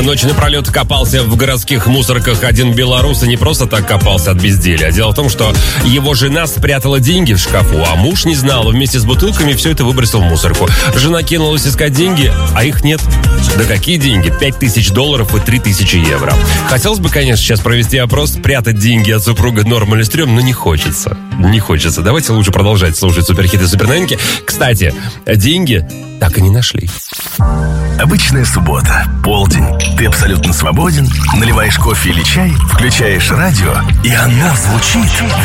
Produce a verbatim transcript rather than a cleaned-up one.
Ночь напролет копался в городских мусорках один белорус, и не просто так копался от безделия. Дело в том, что его жена спрятала деньги в шкафу, а муж не знал, вместе с бутылками все это выбросил в мусорку. Жена кинулась искать деньги, а их нет. Да какие деньги? пять тысяч долларов и три тысячи евро. Хотелось бы, конечно, сейчас провести опрос, прятать деньги от супруга норм или стрём, но не хочется. Не хочется. Давайте лучше продолжать слушать суперхиты и суперновинки. Кстати, деньги так и не нашли. Обычная суббота, полдень. Ты абсолютно свободен, наливаешь кофе или чай, включаешь радио, и оно звучит